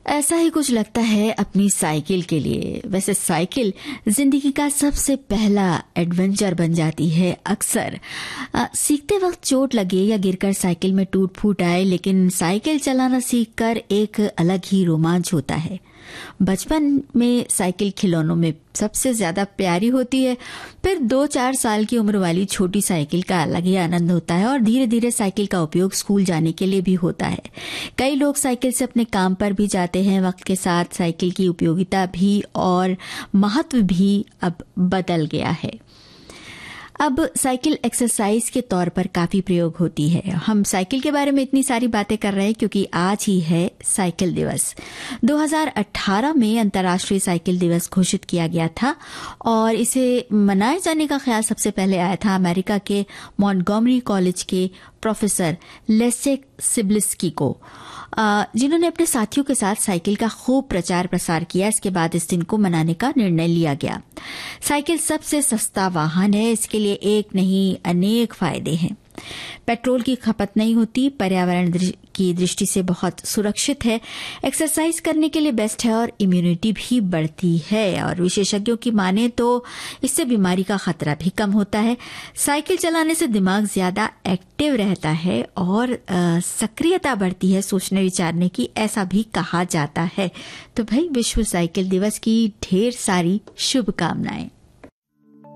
ऐसा ही कुछ लगता है अपनी साइकिल के लिए। वैसे साइकिल जिंदगी का सबसे पहला एडवेंचर बन जाती है। अक्सर सीखते वक्त चोट लगे या गिरकर साइकिल में टूट फूट आए, लेकिन साइकिल चलाना सीखकर एक अलग ही रोमांच होता है। बचपन में साइकिल खिलौनों में सबसे ज्यादा प्यारी होती है, फिर 2-4 साल की उम्र वाली छोटी साइकिल का अलग ही आनंद होता है और धीरे धीरे साइकिल का उपयोग स्कूल जाने के लिए भी होता है। कई लोग साइकिल से अपने काम पर भी जाते हैं। वक्त के साथ साइकिल की उपयोगिता भी और महत्व भी अब बदल गया है। अब साइकिल एक्सरसाइज के तौर पर काफी प्रयोग होती है। हम साइकिल के बारे में इतनी सारी बातें कर रहे हैं क्योंकि आज ही है साइकिल दिवस। 2018 में अंतर्राष्ट्रीय साइकिल दिवस घोषित किया गया था और इसे मनाए जाने का ख्याल सबसे पहले आया था अमेरिका के मॉन्टगोमरी कॉलेज के प्रोफेसर लेसेक सिब्लिस्की को, जिन्होंने अपने साथियों के साथ साइकिल का खूब प्रचार प्रसार किया। इसके बाद इस दिन को मनाने का निर्णय लिया गया। साइकिल सबसे सस्ता वाहन है, इसके लिए एक नहीं अनेक फायदे हैं। पेट्रोल की खपत नहीं होती, पर्यावरण की दृष्टि से बहुत सुरक्षित है, एक्सरसाइज करने के लिए बेस्ट है और इम्यूनिटी भी बढ़ती है। और विशेषज्ञों की माने तो इससे बीमारी का खतरा भी कम होता है। साइकिल चलाने से दिमाग ज्यादा एक्टिव रहता है और सक्रियता बढ़ती है सोचने विचारने की, ऐसा भी कहा जाता है। तो भाई विश्व साइकिल दिवस की ढेर सारी शुभकामनाएं।